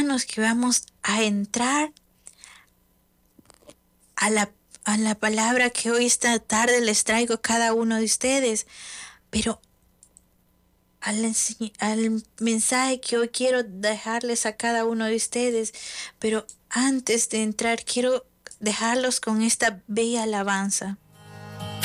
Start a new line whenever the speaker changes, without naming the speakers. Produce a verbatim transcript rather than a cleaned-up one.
hermanos, que vamos a entrar a la, a la palabra que hoy esta tarde les traigo a cada uno de ustedes. Pero al, ense- al mensaje que hoy quiero dejarles a cada uno de ustedes, pero antes de entrar quiero dejarlos con esta bella alabanza.